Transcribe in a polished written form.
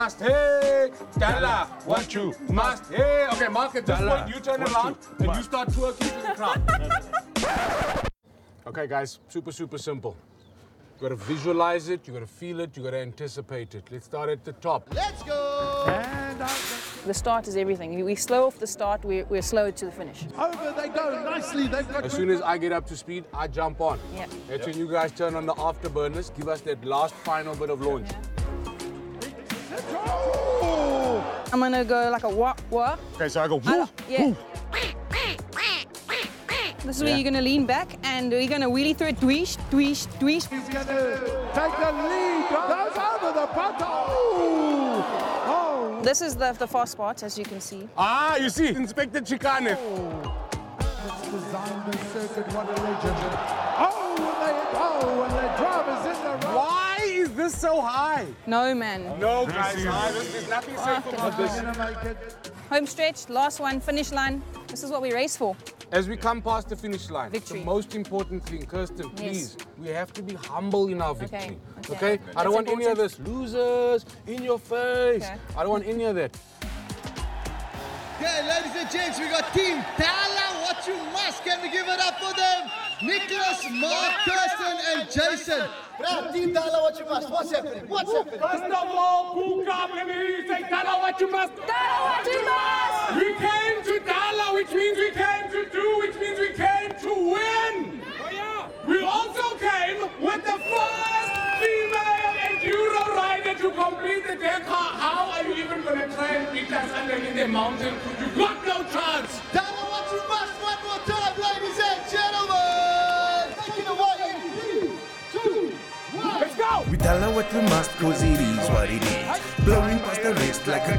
must. Hey, Dalla, what you must. Hey, okay, Mark, at this point, you turn around and you start twerking to the crowd. Okay, guys, super simple. You gotta visualize it, you gotta feel it, you gotta anticipate it. Let's start at the top. Let's go! And The start is everything. We slow off the start, we're slow to the finish. over they go nicely. They've got As soon as I get up to speed, I jump on. Yeah. That's when you guys turn on the afterburners, give us that last final bit of launch. I'm gonna go like a wah. Okay, so I go woo. Yeah. This is where you're gonna lean back and you're gonna wheelie through it, dweesh. He's going to take the lead. Goes over the bottom. Oh. This is the fast part, as you can see. Ah, you see, Inspector Chicane. Designed the circuit, what a legend. And the driver's in the road. Why is this so high? No, man. No, guys, there's nothing safe about this. They're going to make it. Home stretch, last one, finish line. This is what we race for. As we come past the finish line, Victory. the most important thing, Kirsten, please, we have to be humble in our victory. Okay. Okay? I don't want That's any of this losers in your face. Okay. I don't want any of that. Okay, ladies and gents, we got Team Dalla, what you must. Can we give it up for them? Nicholas, Mark, Kirsten, and Jason. Bro, Team Dalla, what you must. What's happening? What's happening? First of all, Puka, let me hear you say, Dalla, what you must. Dalla, what you must. We came to Dalla, which means we came to do, which means we came to win. Oh, yeah. We also came with the first female enduro rider to complete the Dakar. How are you even going to try and beat us underneath the mountain? You got no chance. Dalla, what you must. One more time, ladies and gentlemen. Take it away in 3, 2, 1. Let's go. We tell her what we must, cause it is what it is. Blowing past the wrist like a